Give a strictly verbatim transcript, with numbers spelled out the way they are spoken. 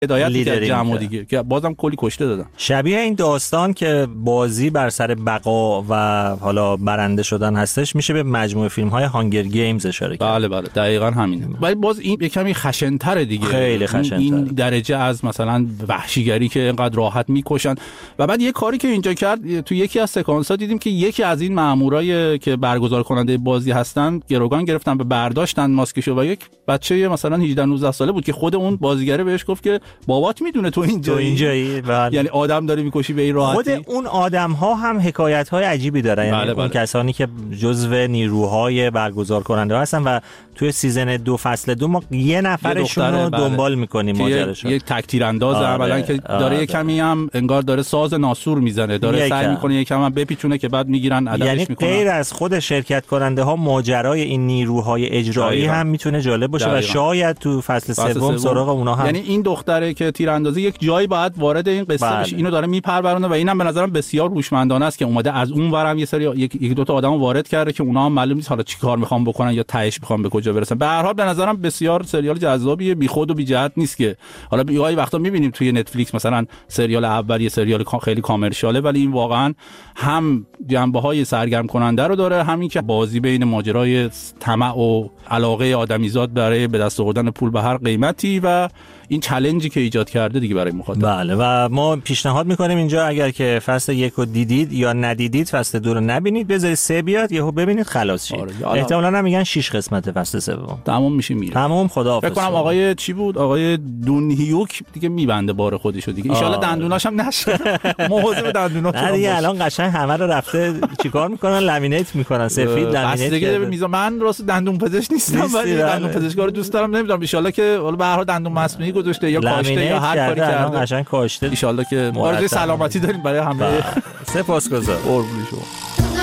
هدایت می‌کرد جمع دیگه که بازم کلی کشته دادن. شبیه این داستان که بازی بر سر بقا و حالا برنده شدن هستش میشه به مجموعه فیلم‌های هانگر گیمز اشاره کرد. بله بله دقیقاً همینه. ولی باز این یه کمی خشن‌تره دیگه. خیلی خشن‌تره. این درجه از مثلا وحشیگری که اینقدر راحت میکشن. و بعد یه کاری که اینجا کرد تو یکی از سکانس‌ها دیدیم که یکی از این مامورای که برگزار کننده بازی هستن گروگان گرفتن به برداشتن ماسکشو و یک بچه مثلا هجده نوزده ساله بود که خود اون بازیگره بهش گفت که بابات میدونه تو اینجا اینجایی بله. یعنی آدم داری میکشی به این راحتی. خود اون آدم‌ها هم حکایت‌های عجیبی دارن. یعنی بله اون بله. کسانی که جزو نیروهای برگزار کننده هستن و توی سیزن دو فصل دو ما یه نفرشون رو بله. دنبال می‌کنیم ماجراشو. یک تک تیرانداز اولا که داره یه کمی هم انگار داره ساز ناسور میزنه، داره سعی میکنه یکم هم بپیچونه که بعد میگیرن ادبش یعنی میکنن. غیر از خود شرکت کننده ها ماجرای این نیروهای اجرایی هم میتونه جالب باشه و شاید تو فصل سوم سراغ اونا هم. یعنی این دختره که تیراندازی یک جایی باید وارد این قصه بله. بشه، اینو داره میپرورونه و اینم به نظرم بسیار هوشمندانه است که اومده از اون ورم یه سری یک یک دو تا آدمو وارد کرده که اونا هم معلوم نیست حالا چیکار میخوان بکنن یا تهش میخوان به کجا برسن. به هر حال به نظرم بسیار سریال جذابیه، بیخود و بی جهت نیست که حالا بیای وقتا میبینیم توی نتفلیکس مثلا سریال اول یه سریال خیلی کامرشیاله ولی این واقعا هم جنبه‌های سرگرم کننده رو داره، همین که بازی بین ماجرای طمع و علاقه آدمیزاد برای به دست آوردن پول به هر قیمتی و این چالنجی که ایجاد کرده دیگه برای مخاطب. بله و ما پیشنهاد میکنیم اینجا اگر که فصل یک رو دیدید یا ندیدید فصل دو رو نبینید بذارید سه بیاد یهو ببینید خلاص شید. آره. احتمالاً هم میگن شش قسمت فصل سوم تمام میشه میره. تمام خداحافظ. فکر کنم آقای چی بود آقای دون هیوک دیگه میبنده بار خودشو دیگه. ان شاء الله دندوناش هم نشه. مواظب دندوناتون باش. دیگه الان قشنگ همه رو رفته چیکار میکنن لامینیت میکنن سفید لامینیت دیگه میذارن. من راست دندون پزشک نیستم ولی دندون پزشکا رو دوست دارم، نمیدونم ان شاء الله که حالا به هر حال دندون مصنوعی گذاشته یا کاشته یا هر کاری کرده قشنگ کاشته ان شاء الله که آرزوی سلامتی داریم برای همه. سپاسگزارم. قربون شما.